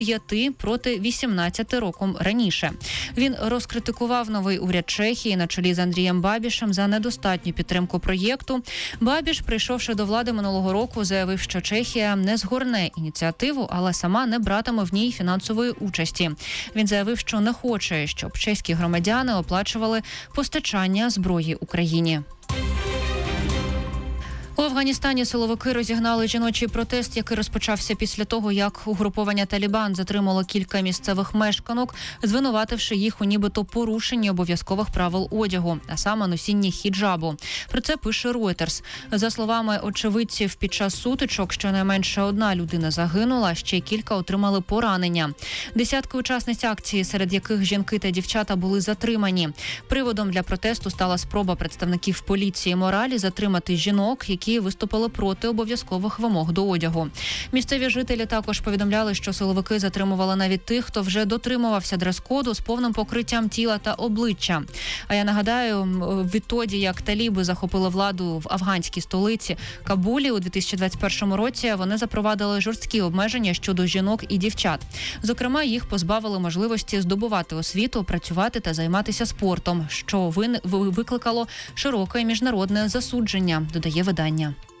5 проти 18 роком раніше. Він розкритикував новий уряд Чехії на чолі з Андрієм Бабішем за недостатню підтримку проєкту. Бабіш, прийшовши до влади минулого року, заявив, що Чехія не згорне ініціативу, але сама не братиме в ній фінансової участі. Він заявив, що не хоче, щоб чеські громадяни оплачували постачання зброї Україні. У Афганістані силовики розігнали жіночий протест, який розпочався після того, як угруповання «Талібан» затримало кілька місцевих мешканок, звинувативши їх у нібито порушенні обов'язкових правил одягу, а саме носінні хіджабу. Про це пише Reuters. За словами очевидців, під час сутичок щонайменше одна людина загинула, ще й кілька отримали поранення. Десятки учасниць акції, серед яких жінки та дівчата були затримані. Приводом для протесту стала спроба представників поліції моралі затримати жінок, які виступили проти обов'язкових вимог до одягу. Місцеві жителі також повідомляли, що силовики затримували навіть тих, хто вже дотримувався дрес-коду з повним покриттям тіла та обличчя. А я нагадаю, відтоді, як таліби захопили владу в афганській столиці Кабулі у 2021 році, вони запровадили жорсткі обмеження щодо жінок і дівчат. Зокрема, їх позбавили можливості здобувати освіту, працювати та займатися спортом, що викликало широке міжнародне засудження, додає видання.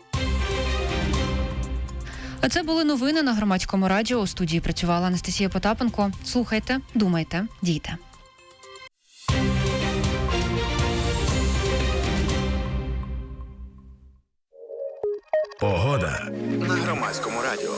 А це були новини на Громадському радіо. У студії працювала Анастасія Потапенко. Слухайте, думайте, дійте. Погода на Громадському радіо.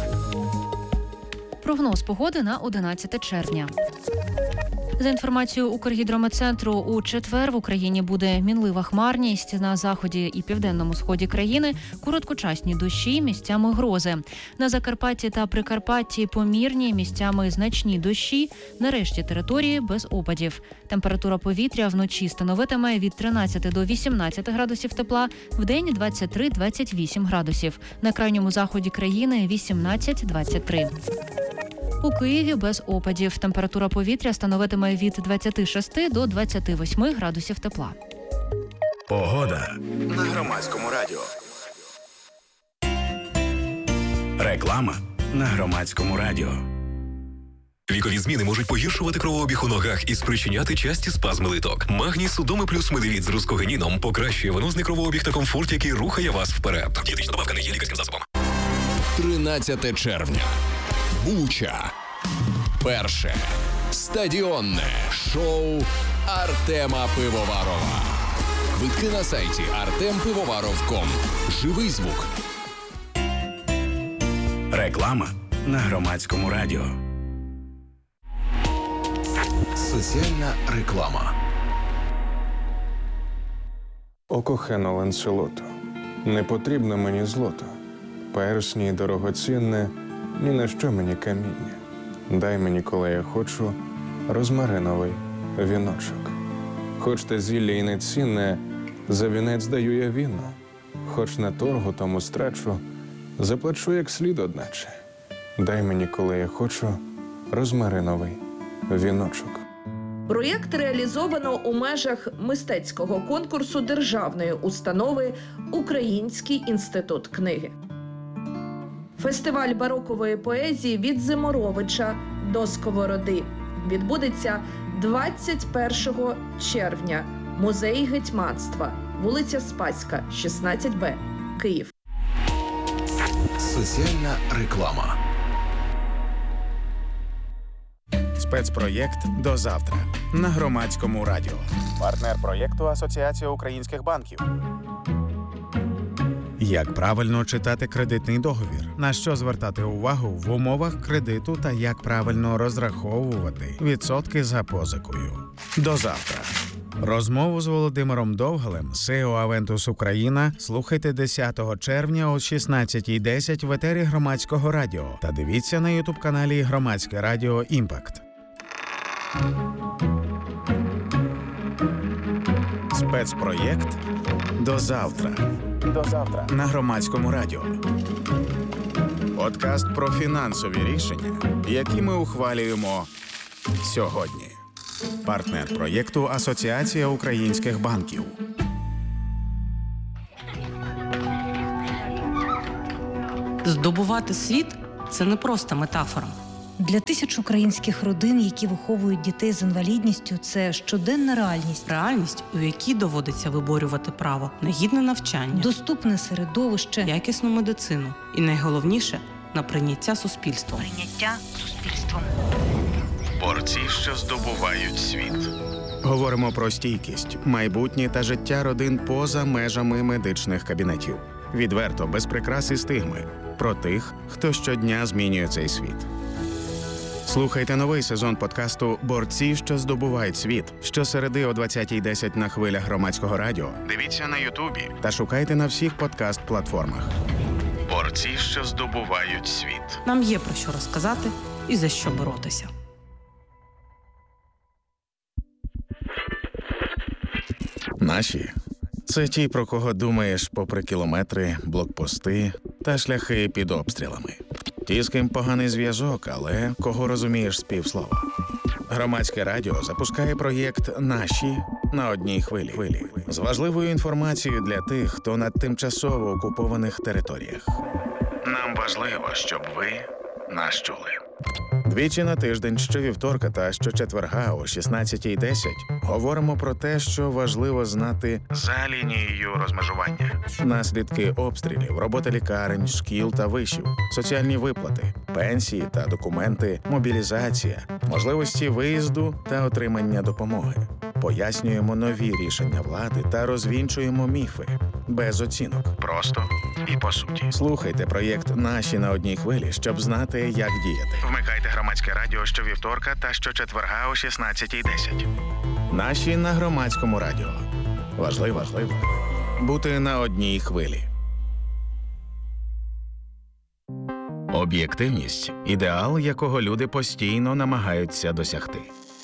Прогноз погоди на 11 червня. За інформацією Укргідрометцентру, у четвер в Україні буде мінлива хмарність. На заході і південному сході країни короткочасні дощі, місцями грози. На Закарпатті та Прикарпатті помірні, місцями значні дощі. На решті території без опадів. Температура повітря вночі становитиме від 13 до 18 градусів тепла, вдень 23-28 градусів. На крайньому заході країни 18-23. У Києві без опадів. Температура повітря становитиме від 26 до 28 градусів тепла. Погода на Громадському радіо. Реклама на Громадському радіо. Вікові зміни можуть погіршувати кровообіг у ногах і спричиняти часті спазми литок. Магній Судоми плюс Медевіт з рускогеніном покращує венозний кровообіг та комфорт, який рухає вас вперед. Дієтична добавка не є лікарським засобом. 13 червня. Буча. Перше стадіонне шоу Артема Пивоварова. Квитки на сайті artempivovаров.com. Живий звук. Реклама на Громадському радіо. Соціальна реклама. О кохано Ланселото, не потрібно мені злото, персні дорогоцінне, ні на що мені каміння. Дай мені, коли я хочу, розмариновий віночок. Хоч те зілля і не цінне, за вінець даю я віно. Хоч на торгу тому страчу, заплачу як слід одначе. Дай мені, коли я хочу, розмариновий віночок. Проєкт реалізовано у межах мистецького конкурсу державної установи «Український інститут книги». Фестиваль барокової поезії «Від Зиморовича до Сковороди» відбудеться 21 червня. Музей гетьманства, вулиця Спаська, 16Б, Київ. Соціальна реклама. Спецпроєкт «До завтра» на Громадському радіо. Партнер проєкту Асоціація українських банків. Як правильно читати кредитний договір? На що звертати увагу в умовах кредиту та як правильно розраховувати відсотки за позикою? До завтра. Розмову з Володимиром Довгалем, CEO Aventus Україна, слухайте 10 червня о 16:10 в етері Громадського радіо та дивіться на ютуб-каналі Громадське радіо «Імпакт». Спецпроєкт «До завтра». До завтра. На Громадському радіо. Подкаст про фінансові рішення, які ми ухвалюємо сьогодні. Партнер проєкту Асоціація українських банків. Здобувати світ – це не просто метафора. Для тисяч українських родин, які виховують дітей з інвалідністю, це щоденна реальність. Реальність, у якій доводиться виборювати право на гідне навчання, Доступне середовище, якісну медицину і, найголовніше, на прийняття суспільством. Борці, що здобувають світ. Говоримо про стійкість, майбутнє та життя родин поза межами медичних кабінетів. Відверто, без прикрас і стигми. Про тих, хто щодня змінює цей світ. Слухайте новий сезон подкасту «Борці, що здобувають світ» щосереди о 20:10 на хвилях Громадського радіо. Дивіться на Ютубі та шукайте на всіх подкаст-платформах. Борці, що здобувають світ. Нам є про що розказати і за що боротися. Наші – це ті, про кого думаєш попри кілометри, блокпости та шляхи під обстрілами. Ті, з ким поганий зв'язок, але кого розумієш з півслова. Громадське радіо запускає проєкт «Наші» на одній хвилі. З важливою інформацією для тих, хто на тимчасово окупованих територіях. Нам важливо, щоб ви нас чули. Двічі на тиждень, щовівторка та щочетверга о 16:10 говоримо про те, що важливо знати за лінією розмежування. Наслідки обстрілів, робота лікарень, шкіл та вишів, соціальні виплати, пенсії та документи, мобілізація, можливості виїзду та отримання допомоги. Пояснюємо нові рішення влади та розвінчуємо міфи. Без оцінок. Просто і по суті. Слухайте проєкт «Наші» на одній хвилі, щоб знати, як діяти. Вмикайте Громадське радіо щовівторка та щочетверга о 16:10. «Наші» на Громадському радіо. Важливо бути на одній хвилі. Об'єктивність – ідеал, якого люди постійно намагаються досягти.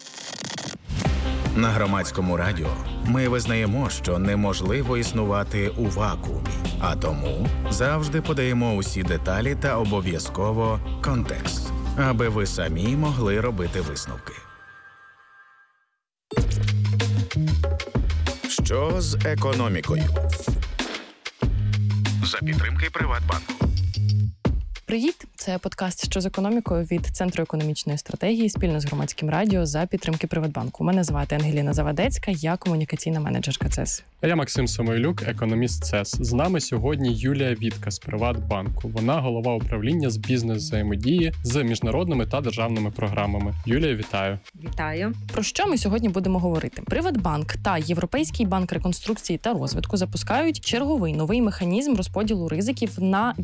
На Громадському радіо ми визнаємо, що неможливо існувати у вакуумі, а тому завжди подаємо усі деталі та обов'язково контекст, аби ви самі могли робити висновки. Що з економікою? За підтримки Приватбанку. Привіт! Це подкаст «Що з економікою» від Центру економічної стратегії спільно з Громадським радіо за підтримки Приватбанку. Мене звати Ангеліна Завадецька, я комунікаційна менеджерка ЦЕС. А я Максим Самойлюк, економіст ЦЕС. З нами сьогодні Юлія Вітка з Приватбанку. Вона голова управління з бізнес-взаємодії з міжнародними та державними програмами. Юлія, вітаю! Вітаю! Про що ми сьогодні будемо говорити? Приватбанк та Європейський банк реконструкції та розвитку запускають черговий новий механізм розподілу ризиків на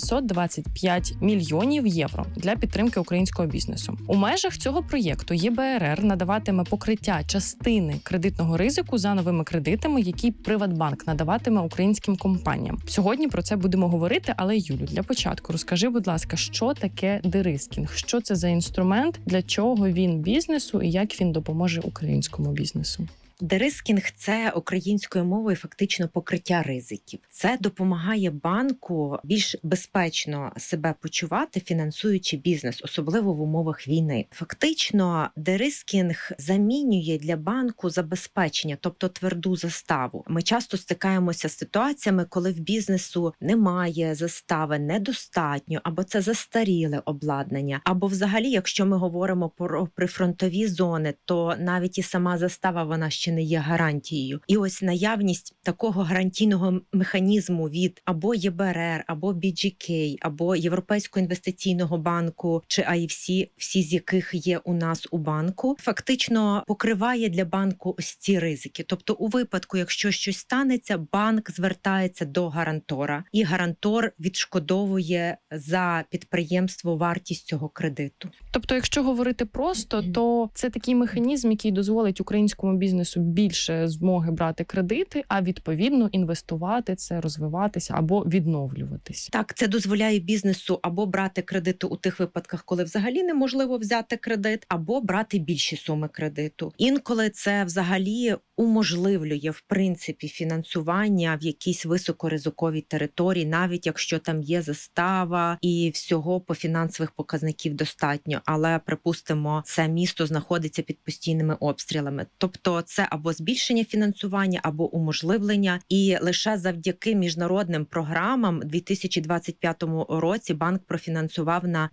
825 мільйонів євро для підтримки українського бізнесу. У межах цього проєкту ЄБРР надаватиме покриття частини кредитного ризику за новими кредитами, які Приватбанк надаватиме українським компаніям. Сьогодні про це будемо говорити, але, Юлю, для початку розкажи, будь ласка, що таке дерискінг? Що це за інструмент, для чого він бізнесу і як він допоможе українському бізнесу? Дерискінг – це українською мовою фактично покриття ризиків. Це допомагає банку більш безпечно себе почувати, фінансуючи бізнес, особливо в умовах війни. Фактично, дерискінг замінює для банку забезпечення, тобто тверду заставу. Ми часто стикаємося з ситуаціями, коли в бізнесу немає застави, недостатньо, або це застаріле обладнання, або взагалі, якщо ми говоримо про прифронтові зони, то навіть і сама застава, вона ще не є гарантією. І ось наявність такого гарантійного механізму від або ЄБРР, або BGK, або Європейського інвестиційного банку, чи IFC, всі з яких є у нас у банку, фактично покриває для банку ось ці ризики. Тобто у випадку, якщо щось станеться, банк звертається до гарантора, і гарантор відшкодовує за підприємство вартість цього кредиту. Тобто, якщо говорити просто, то це такий механізм, який дозволить українському бізнесу більше змоги брати кредити, а відповідно інвестувати це, розвиватися або відновлюватися. Так, це дозволяє бізнесу або брати кредити у тих випадках, коли взагалі неможливо взяти кредит, або брати більші суми кредиту. Інколи це взагалі уможливлює, в принципі, фінансування в якійсь високоризиковій території, навіть якщо там є застава і всього по фінансових показників достатньо. Але, припустимо, це місто знаходиться під постійними обстрілами. Тобто це це або збільшення фінансування, або уможливлення. І лише завдяки міжнародним програмам у 2025 році банк профінансував на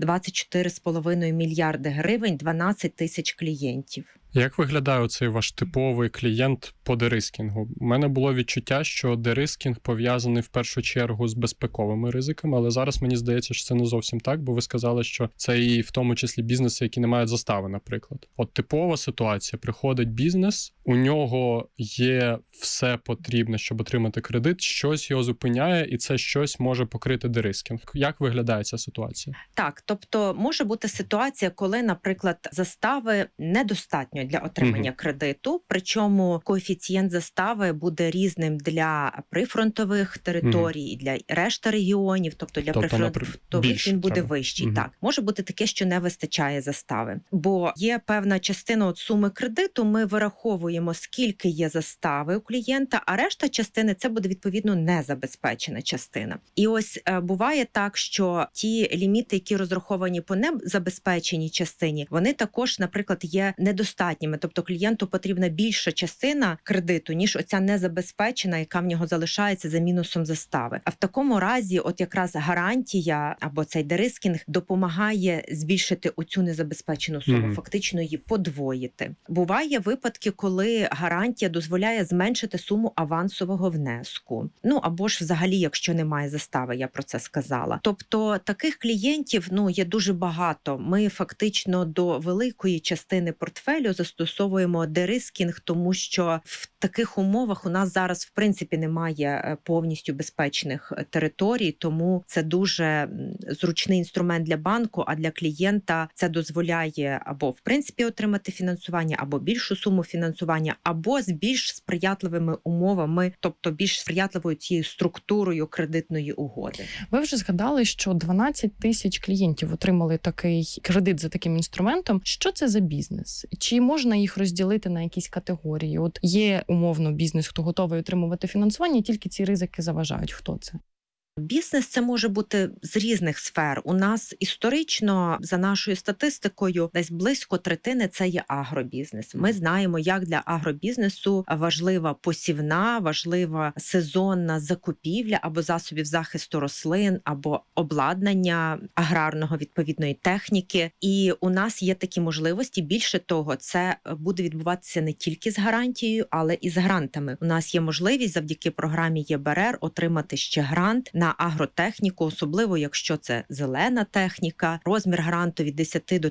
24,5 мільярди гривень 12 тисяч клієнтів. Як виглядає цей ваш типовий клієнт по дерискінгу? У мене було відчуття, що дерискінг пов'язаний в першу чергу з безпековими ризиками, але зараз мені здається, що це не зовсім так, бо ви сказали, що це і в тому числі бізнеси, які не мають застави, наприклад. От типова ситуація. Приходить бізнес, у нього є все потрібне, щоб отримати кредит, щось його зупиняє, і це щось може покрити дерискінг. Як виглядає ця ситуація? Так, тобто може бути ситуація, коли, наприклад, застави недостатньо для отримання кредиту, причому коефіцієнт застави буде різним для прифронтових територій і для решти регіонів, тобто для прифронтових він буде вищий. Так, може бути таке, що не вистачає застави, бо є певна частина от суми кредиту, ми вираховуємо, скільки є застави у клієнта, а решта частини це буде відповідно незабезпечена частина. І ось буває так, що ті ліміти, які розраховані по незабезпеченій частині, вони також, наприклад, є недостатніми. Тобто клієнту потрібна більша частина кредиту, ніж оця незабезпечена, яка в нього залишається за мінусом застави. А в такому разі, от якраз гарантія або цей дерискінг допомагає збільшити оцю незабезпечену суму, фактично її подвоїти. Буває випадки, коли гарантія дозволяє зменшити суму авансового внеску. Ну або ж взагалі, якщо немає застави, я про це сказала. Тобто таких клієнтів, є дуже багато. Ми фактично до великої частини портфелю застосовуємо дерискінг, тому що в таких умовах у нас зараз в принципі немає повністю безпечних територій, тому це дуже зручний інструмент для банку, а для клієнта це дозволяє або в принципі отримати фінансування, або більшу суму фінансування, або з більш сприятливими умовами, тобто більш сприятливою цією структурою кредитної угоди. Ви вже згадали, що 12 тисяч клієнтів отримали такий кредит за таким інструментом. Що це за бізнес? Чи можна їх розділити на якісь категорії? От є умовно бізнес, хто готовий отримувати фінансування, і тільки ці ризики заважають. Хто це? Бізнес це може бути з різних сфер. У нас історично, за нашою статистикою, десь близько третини – це є агробізнес. Ми знаємо, як для агробізнесу важлива посівна, важлива сезонна закупівля або засобів захисту рослин, або обладнання аграрного відповідної техніки. І у нас є такі можливості. Більше того, це буде відбуватися не тільки з гарантією, але і з грантами. У нас є можливість завдяки програмі ЄБРР отримати ще грант на агротехніку, особливо якщо це зелена техніка. Розмір гранту від 10 до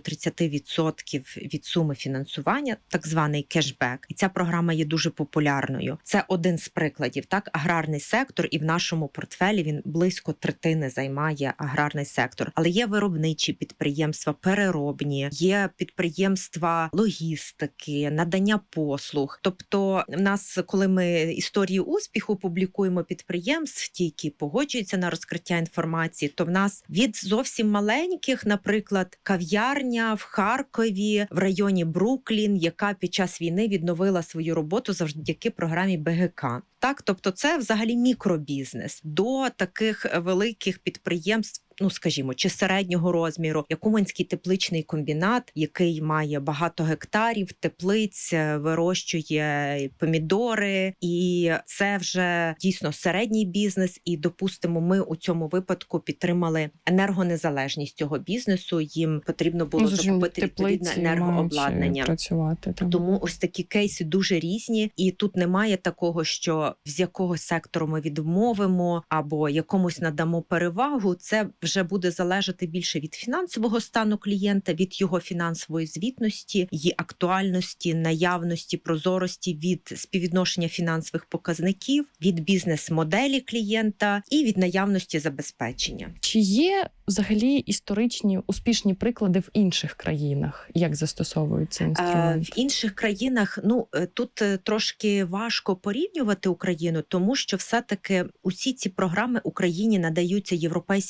30% від суми фінансування, так званий кешбек. І ця програма є дуже популярною. Це один з прикладів. Так, аграрний сектор, і в нашому портфелі він близько третини займає аграрний сектор. Але є виробничі підприємства, переробні, є підприємства логістики, надання послуг. Тобто в нас, коли ми історії успіху публікуємо підприємств, ті, які погоджуються на розкриття інформації, то в нас від зовсім маленьких, наприклад, кав'ярня в Харкові, в районі Бруклін, яка під час війни відновила свою роботу завдяки програмі БГК. Так, тобто це взагалі мікробізнес. До таких великих підприємств, скажімо, чи середнього розміру, як Уманський тепличний комбінат, який має багато гектарів, теплиць, вирощує помідори, і це вже дійсно середній бізнес, і, допустимо, ми у цьому випадку підтримали енергонезалежність цього бізнесу, їм потрібно було закупити відповідне енергообладнання. Працювати, тому ось такі кейси дуже різні, і тут немає такого, що з якогось сектору ми відмовимо або якомусь надамо перевагу. Це вже буде залежати більше від фінансового стану клієнта, від його фінансової звітності, її актуальності, наявності, прозорості, від співвідношення фінансових показників, від бізнес-моделі клієнта і від наявності забезпечення. Чи є взагалі історичні успішні приклади в інших країнах, як застосовують цей інструмент? В інших країнах, тут трошки важко порівнювати Україну, тому що все-таки усі ці програми Україні надаються Європейським Союзом.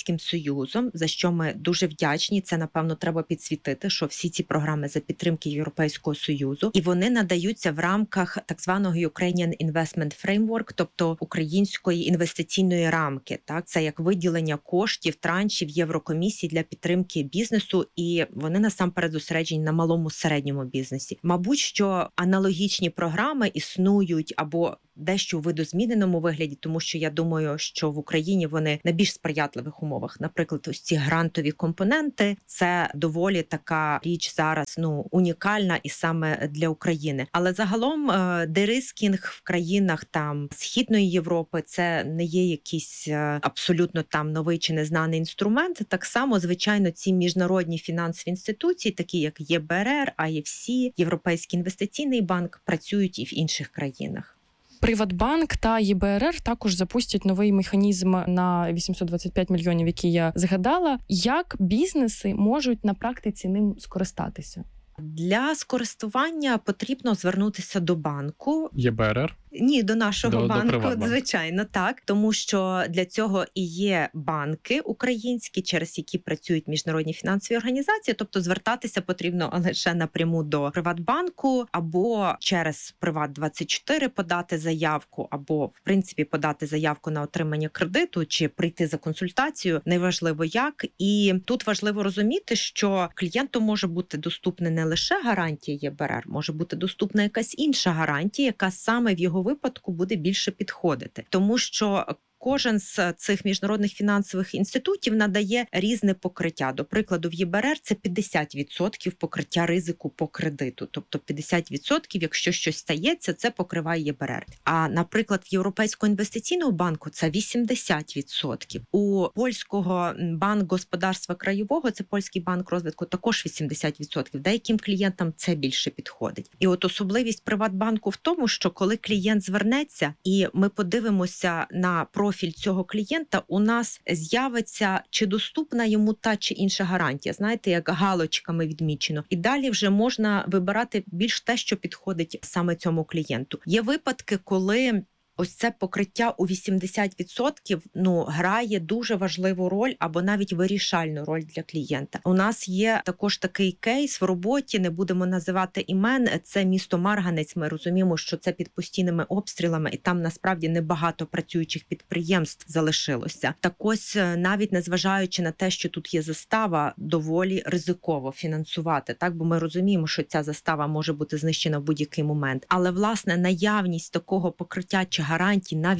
Союзом, за що ми дуже вдячні. Це, напевно, треба підсвітити, що всі ці програми за підтримки Європейського Союзу, і вони надаються в рамках так званого Ukrainian Investment Framework, тобто української інвестиційної рамки. Так, це як виділення коштів, траншів Єврокомісії для підтримки бізнесу, і вони насамперед зосереджені на малому середньому бізнесі. Мабуть, що аналогічні програми існують або дещо у видозміненому вигляді, тому що я думаю, що в Україні вони на більш сприятливих умовах. Наприклад, ось ці грантові компоненти – це доволі така річ зараз, унікальна і саме для України. Але загалом дерискінг в країнах там Східної Європи – це не є якийсь абсолютно там новий чи незнаний інструмент. Так само, звичайно, ці міжнародні фінансові інституції, такі як ЄБРР, IFC, Європейський інвестиційний банк, працюють і в інших країнах. Приватбанк та ЄБРР також запустять новий механізм на 825 мільйонів, який я згадала. Як бізнеси можуть на практиці ним скористатися? Для скористування потрібно звернутися до банку. ЄБРР? Ні, до нашого банку, до звичайно, так. Тому що для цього і є банки українські, через які працюють міжнародні фінансові організації. Тобто звертатися потрібно лише напряму до Приватбанку, або через Приват24 подати заявку, або, в принципі, подати заявку на отримання кредиту, чи прийти за консультацію, неважливо як. І тут важливо розуміти, що клієнту може бути доступна не лише гарантія ЄБРР, може бути доступна якась інша гарантія, яка саме в його випадку буде більше підходити. Тому що кожен з цих міжнародних фінансових інститутів надає різне покриття. До прикладу, в ЄБРР це 50% покриття ризику по кредиту. Тобто 50%, якщо щось стається, це покриває ЄБРР. А, наприклад, в Європейського інвестиційного банку це 80%. У Польського банку господарства краєвого, це Польський банк розвитку, також 80%. Деяким клієнтам це більше підходить. І от особливість Приватбанку в тому, що коли клієнт звернеться, і ми подивимося на профіль цього клієнта, у нас з'явиться, чи доступна йому та чи інша гарантія. Знаєте, як галочками відмічено. І далі вже можна вибирати більш те, що підходить саме цьому клієнту. Є випадки, коли ось це покриття у 80% грає дуже важливу роль або навіть вирішальну роль для клієнта. У нас є також такий кейс в роботі, не будемо називати імен, це місто Марганець. Ми розуміємо, що це під постійними обстрілами, і там насправді небагато працюючих підприємств залишилося. Так ось, навіть незважаючи на те, що тут є застава, доволі ризиково фінансувати, так? Бо ми розуміємо, що ця застава може бути знищена в будь-який момент. Але, власне, наявність такого покриття чи гарантій на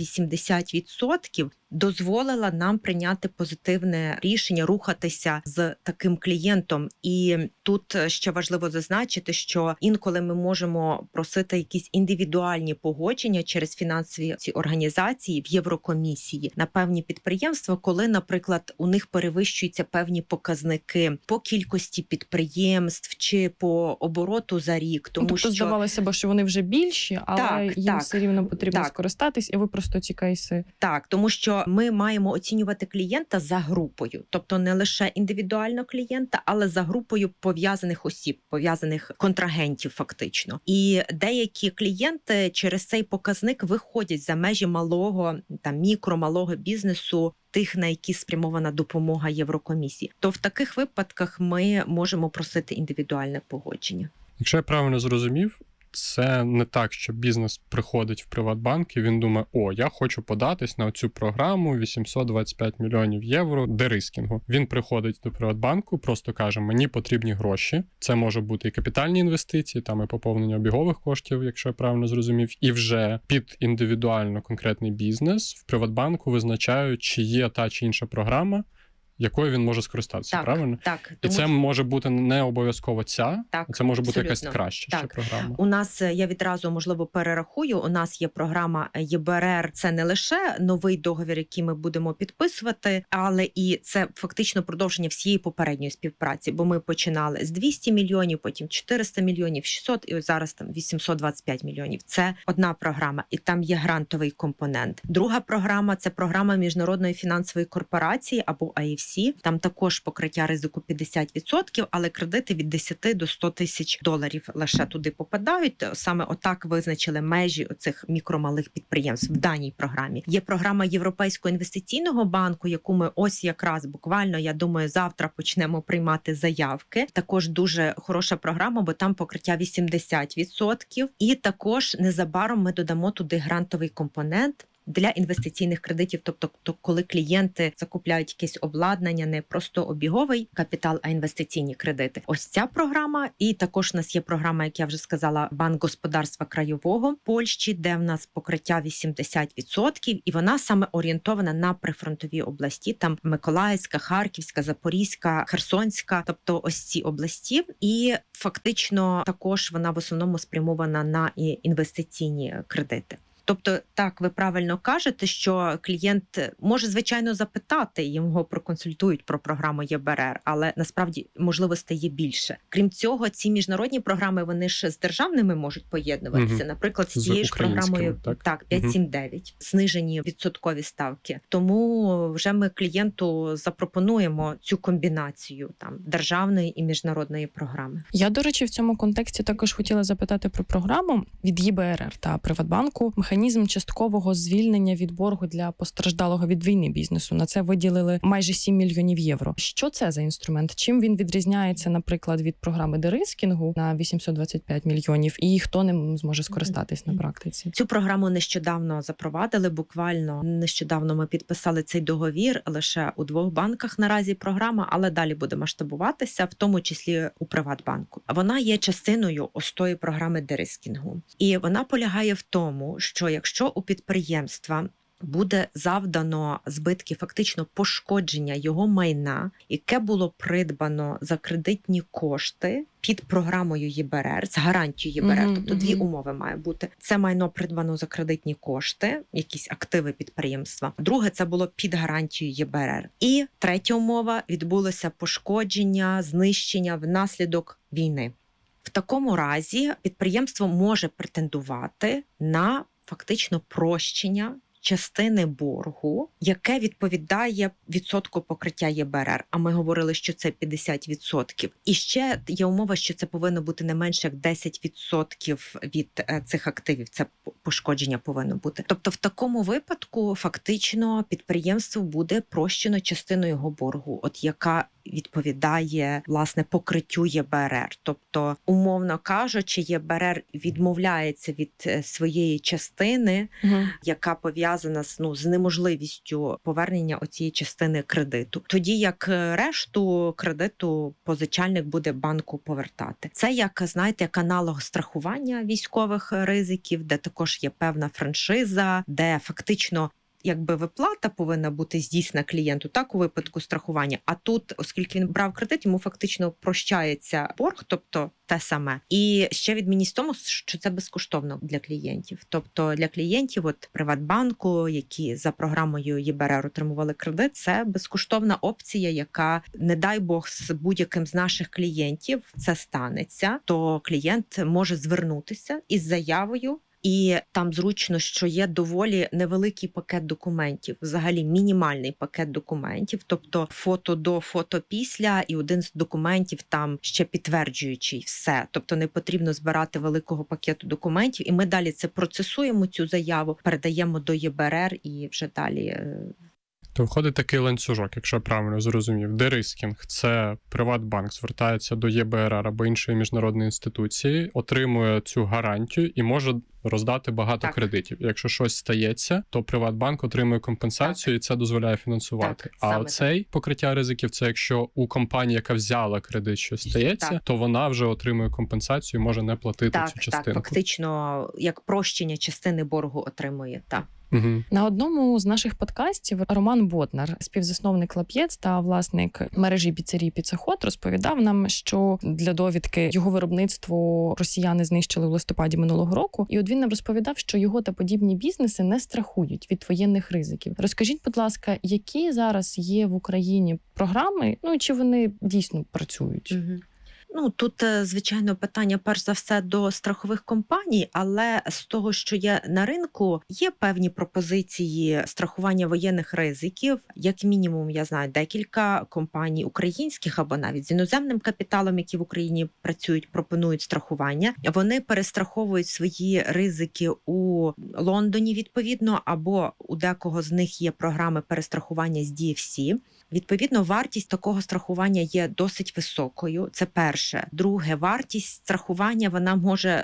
80% дозволила нам прийняти позитивне рішення, рухатися з таким клієнтом. І тут ще важливо зазначити, що інколи ми можемо просити якісь індивідуальні погодження через фінансові ці організації в Єврокомісії на певні підприємства, коли, наприклад, у них перевищуються певні показники по кількості підприємств чи по обороту за рік. Тому тобто, здавалося б, що вони вже більші, але їм все рівно потрібно скористатись, і ви просто ці кейси. Так, тому що ми маємо оцінювати клієнта за групою. Тобто не лише індивідуально клієнта, але за групою пов'язаних осіб, пов'язаних контрагентів фактично. І деякі клієнти через цей показник виходять за межі малого, мікро-малого бізнесу, тих, на які спрямована допомога Єврокомісії. То в таких випадках ми можемо просити індивідуальне погодження. Якщо я правильно зрозумів, це не так, що бізнес приходить в Приватбанк і він думає, я хочу податись на цю програму 825 мільйонів євро дерискінгу. Він приходить до Приватбанку, просто каже, мені потрібні гроші. Це може бути і капітальні інвестиції, там і поповнення обігових коштів, якщо я правильно зрозумів. І вже під індивідуально конкретний бізнес в Приватбанку визначають, чи є та чи інша програма, якою він може скористатися, правильно? Так. І це може бути не обов'язково ця, це може бути абсолютно. Якась краща ще програма. У нас, я відразу, можливо, перерахую, у нас є програма ЄБРР, це не лише новий договір, який ми будемо підписувати, але і це фактично продовження всієї попередньої співпраці, бо ми починали з 200 мільйонів, потім 400 мільйонів, 600, і ось зараз там 825 мільйонів. Це одна програма, і там є грантовий компонент. Друга програма – це програма Міжнародної фінансової корпорації, або IFC, KYC. Там також покриття ризику 50%, але кредити від 10 до 100 тисяч доларів лише туди попадають. Саме отак визначили межі оцих мікромалих підприємств в даній програмі. Є програма Європейського інвестиційного банку, яку ми ось якраз буквально, я думаю, завтра почнемо приймати заявки. Також дуже хороша програма, бо там покриття 80%. І також незабаром ми додамо туди грантовий компонент для інвестиційних кредитів, тобто коли клієнти закупляють якесь обладнання, не просто обіговий капітал, а інвестиційні кредити. Ось ця програма. І також у нас є програма, як я вже сказала, Банк господарства краєвого Польщі, де в нас покриття 80%, і вона саме орієнтована на прифронтові області, там Миколаївська, Харківська, Запорізька, Херсонська, тобто ось ці області. І фактично також вона в основному спрямована на інвестиційні кредити. Тобто, так, ви правильно кажете, що клієнт може, звичайно, запитати, його проконсультують про програму ЄБРР, але насправді можливостей є більше. Крім цього, ці міжнародні програми, вони ж з державними можуть поєднуватися. Наприклад, з цією ж програмою 5-7-9, знижені відсоткові ставки. Тому вже ми клієнту запропонуємо цю комбінацію там державної і міжнародної програми. Я, до речі, в цьому контексті також хотіла запитати про програму від ЄБРР та Приватбанку. Механізм часткового звільнення від боргу для постраждалого від війни бізнесу. На це виділили майже 7 мільйонів євро. Що це за інструмент? Чим він відрізняється, наприклад, від програми дерискінгу на 825 мільйонів? І хто ним зможе скористатись на практиці? Цю програму нещодавно запровадили, буквально нещодавно ми підписали цей договір лише у 2 банках наразі програма, але далі буде масштабуватися, в тому числі у Приватбанку. Вона є частиною ось тої програми дерискінгу. І вона полягає в тому, що якщо у підприємства буде завдано збитки, фактично пошкодження його майна, яке було придбано за кредитні кошти під програмою ЄБРР, з гарантією ЄБРР, тобто 2 умови має бути. Це майно придбано за кредитні кошти, якісь активи підприємства. Друге, це було під гарантією ЄБРР. І третя умова, відбулося пошкодження, знищення внаслідок війни. В такому разі підприємство може претендувати на фактично прощення частини боргу, яке відповідає відсотку покриття ЄБРР. А ми говорили, що це 50%. І ще є умова, що це повинно бути не менше як 10% від цих активів. Це пошкодження повинно бути. Тобто в такому випадку фактично підприємство буде прощено частину його боргу, от яка відповідає, власне, покриттю ЄБРР. Тобто, умовно кажучи, ЄБРР відмовляється від своєї частини, яка пов'язана з неможливістю повернення оцієї частини кредиту. Тоді як решту кредиту позичальник буде банку повертати. Це як, знаєте, як аналог страхування військових ризиків, де також є певна франшиза, де фактично якби виплата повинна бути здійснена клієнту, так, у випадку страхування. А тут, оскільки він брав кредит, йому фактично прощається борг, тобто те саме. І ще відмінність в тому, що це безкоштовно для клієнтів. Тобто для клієнтів от Приватбанку, які за програмою ЄБРР отримували кредит, це безкоштовна опція, яка, не дай Бог, з будь-яким з наших клієнтів це станеться, то клієнт може звернутися із заявою. І там зручно, що є доволі невеликий пакет документів, взагалі мінімальний пакет документів, тобто фото до, фото після, і один з документів там ще підтверджуючий все. Тобто не потрібно збирати великого пакету документів, і ми далі це процесуємо, цю заяву, передаємо до ЄБРР і вже далі. То виходить такий ланцюжок, якщо я правильно зрозумів. Дерискінг – це Приватбанк звертається до ЄБРР або іншої міжнародної інституції, отримує цю гарантію і може роздати багато кредитів. Якщо щось стається, то Приватбанк отримує компенсацію, і це дозволяє фінансувати. А оцей покриття ризиків – це якщо у компанії, яка взяла кредит, щось стається, то вона вже отримує компенсацію і може не платити цю частинку. Так, фактично, як прощення частини боргу отримує, так. На одному з наших подкастів Роман Ботнар, співзасновник Лап'єц та власник мережі піцерій «Піцеход», розповідав нам, що для довідки його виробництво росіяни знищили в листопаді минулого року. І от він нам розповідав, що його та подібні бізнеси не страхують від воєнних ризиків. Розкажіть, будь ласка, які зараз є в Україні програми, ну і чи вони дійсно працюють? Тут, звичайно, питання перш за все до страхових компаній, але з того, що є на ринку, є певні пропозиції страхування воєнних ризиків. Як мінімум, я знаю декілька компаній українських або навіть з іноземним капіталом, які в Україні працюють, пропонують страхування. Вони перестраховують свої ризики у Лондоні, відповідно, або у декого з них є програми перестрахування з DFC. Відповідно, вартість такого страхування є досить високою. Це перше. Друге, вартість страхування, вона може,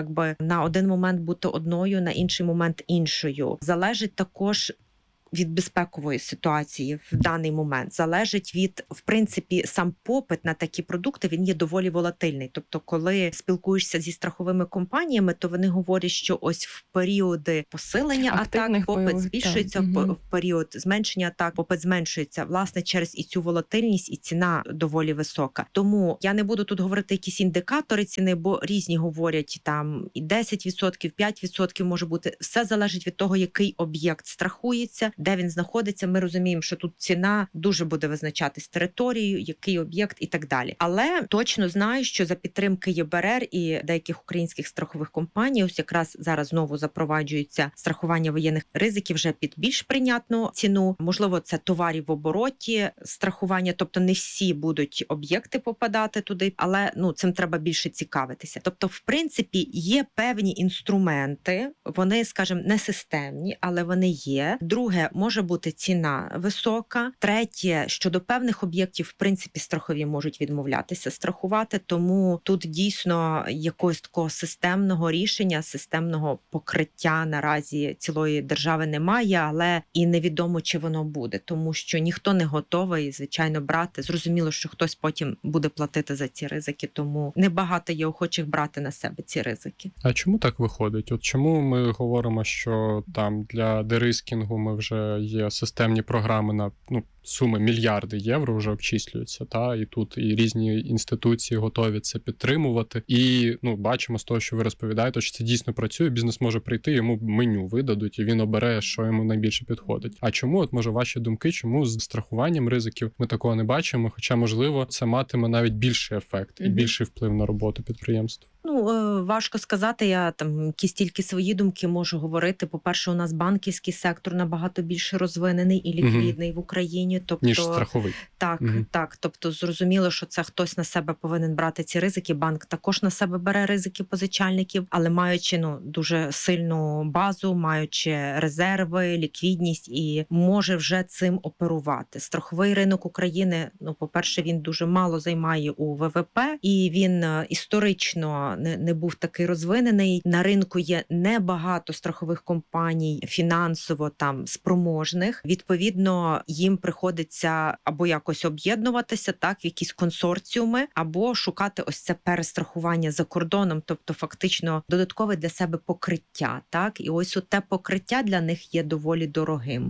на один момент бути одною, на інший момент іншою. Залежить також від безпекової ситуації в даний момент, залежить від, в принципі, сам попит на такі продукти, він є доволі волатильний. Тобто, коли спілкуєшся зі страховими компаніями, то вони говорять, що ось в періоди посилення атак попит збільшується, в період зменшення атак попит зменшується. Власне, через і цю волатильність, і ціна доволі висока. Тому я не буду тут говорити якісь індикатори ціни, бо різні говорять, там і 10%, 5% може бути. Все залежить від того, який об'єкт страхується, де він знаходиться. Ми розуміємо, що тут ціна дуже буде визначатись територією, який об'єкт і так далі. Але точно знаю, що за підтримки ЄБРР і деяких українських страхових компаній, ось якраз зараз знову запроваджується страхування воєнних ризиків вже під більш прийнятну ціну. Можливо, це товарів в обороті страхування, тобто не всі будуть об'єкти попадати туди, але цим треба більше цікавитися. Тобто, в принципі, є певні інструменти, вони, скажімо, не системні, але вони є. Друге, може бути ціна висока. Третє, щодо певних об'єктів, в принципі, страхові можуть відмовлятися страхувати, тому тут дійсно якогось такого системного рішення, системного покриття наразі цілої держави немає, але і невідомо, чи воно буде, тому що ніхто не готовий, звичайно, брати. Зрозуміло, що хтось потім буде платити за ці ризики, тому небагато є охочих брати на себе ці ризики. А чому так виходить? От чому ми говоримо, що там для дерискінгу ми вже є системні програми на суми мільярди євро вже обчислюються, і тут і різні інституції готові це підтримувати. І бачимо з того, що ви розповідаєте, що це дійсно працює, бізнес може прийти, йому меню видадуть, і він обере, що йому найбільше підходить. А чому, от може ваші думки, чому з страхуванням ризиків ми такого не бачимо, хоча, можливо, це матиме навіть більший ефект і більший вплив на роботу підприємств? Важко сказати, я там якісь тільки свої думки можу говорити. По-перше, у нас банківський сектор набагато більше розвинений і ліквідний в Україні. Тобто, ніж страховий. Так. Тобто зрозуміло, що це хтось на себе повинен брати ці ризики. Банк також на себе бере ризики позичальників, але маючи дуже сильну базу, маючи резерви, ліквідність і може вже цим оперувати. Страховий ринок України, по-перше, він дуже мало займає у ВВП, і він історично не був такий розвинений. На ринку є небагато страхових компаній фінансово там спроможних. Відповідно, їм приходиться або якось об'єднуватися, в якісь консорціуми, або шукати ось це перестрахування за кордоном, тобто фактично додаткове для себе покриття. І ось те покриття для них є доволі дорогим.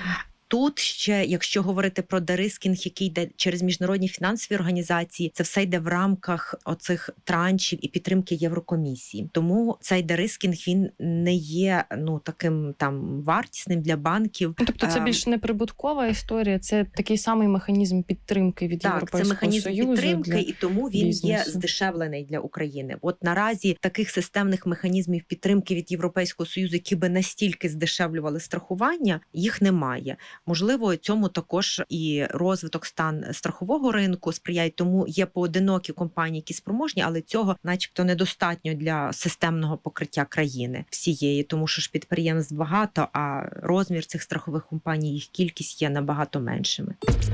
Тут ще, якщо говорити про дерискінг, який йде через міжнародні фінансові організації, це все йде в рамках оцих траншів і підтримки Єврокомісії. Тому цей дерискінг, він не є таким там вартісним для банків. Тобто це більш неприбуткова історія, це такий самий механізм підтримки від Європейського Союзу. Так, це механізм підтримки, і тому він є здешевлений для України. От наразі таких системних механізмів підтримки від Європейського Союзу, які би настільки здешевлювали страхування, їх немає. Можливо, цьому також і розвиток страхового ринку сприяє, тому є поодинокі компанії, які спроможні, але цього начебто недостатньо для системного покриття країни всієї, тому що ж підприємств багато, а розмір цих страхових компаній, їх кількість є набагато меншими.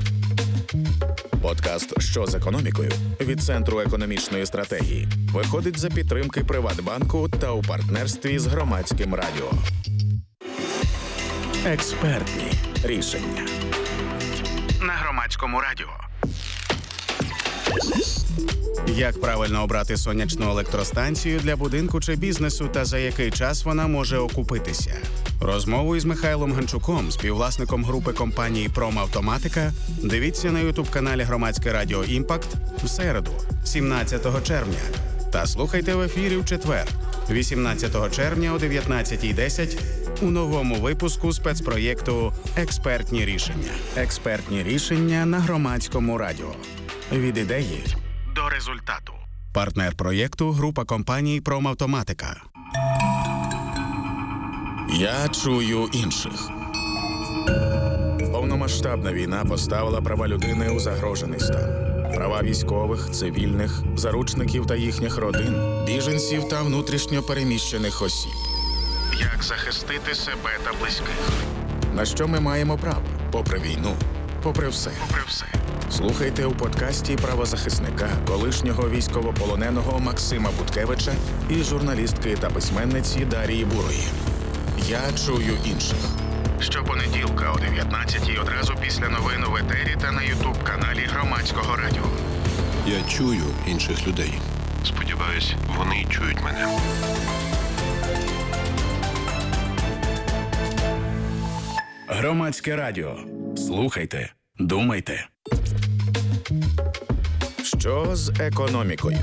Подкаст «Що з економікою» від Центру економічної стратегії виходить за підтримки Приватбанку та у партнерстві з Громадським радіо. Експертні рішення на Громадському радіо. Як правильно обрати сонячну електростанцію для будинку чи бізнесу та за який час вона може окупитися? Розмову із Михайлом Ганчуком, співвласником групи компанії «Промавтоматика», дивіться на ютуб-каналі Громадське радіо «Імпакт» в середу, 17 червня. Та слухайте в ефірі в четвер, 18 червня о 19:10 у новому випуску спецпроєкту «Експертні рішення». Експертні рішення на Громадському радіо. Від ідеї до до результату. Партнер проєкту – група компаній «Промавтоматика». Я чую інших. Повномасштабна війна поставила права людини у загрожений стан. Права військових, цивільних, заручників та їхніх родин, біженців та внутрішньо переміщених осіб. Як захистити себе та близьких? На що ми маємо право? Попри війну, попри все. Слухайте у подкасті правозахисника, колишнього військовополоненого Максима Буткевича і журналістки та письменниці Дарії Бурої. Я чую інших. Щопонеділка о 19-й одразу після новин у етері та на ютуб-каналі Громадського радіо. Я чую інших людей. Сподіваюсь, вони чують мене. Громадське радіо. Слухайте, думайте. Що з економікою?